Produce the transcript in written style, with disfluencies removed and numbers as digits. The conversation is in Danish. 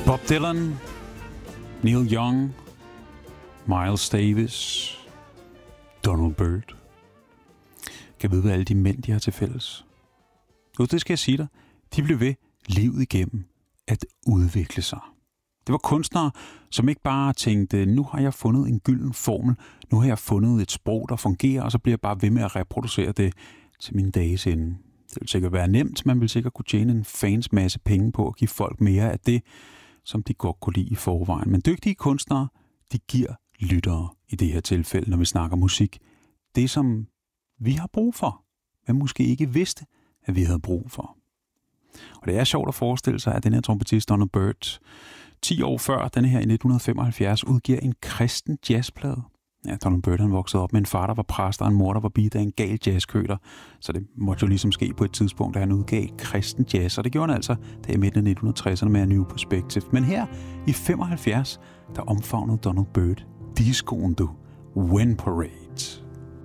Bob Dylan, Neil Young, Miles Davis, Donald Byrd. Kan vide, hvad alle de mænd, de har til fælles? Jo, det skal jeg sige dig. De blev ved livet igennem at udvikle sig. Det var kunstnere, som ikke bare tænkte, nu har jeg fundet en gylden formel, nu har jeg fundet et sprog, der fungerer, og så bliver jeg bare ved med at reproducere det til mine dages ende. Det vil sikkert være nemt, man vil sikkert kunne tjene en fans masse penge på at give folk mere af det, som de godt kunne lide i forvejen. Men dygtige kunstnere, de giver lyttere i det her tilfælde, når vi snakker musik, det som vi har brug for, men måske ikke vidste, at vi havde brug for. Og det er sjovt at forestille sig, at den her trompetist Donald Byrd 10 år før denne her i 1975 udgiver en kristen jazzplade. Ja, Donald Byrd han voksede op med en far, der var præst, og en mor, der var bidt af en gal jazzkøter. Så det måtte jo ligesom ske på et tidspunkt, da han udgav kristen jazz. Og det gjorde han altså der i midten af 1960'erne med A New Perspective. Men her i 75, der omfavnede Donald Byrd discoen, Wind Parade.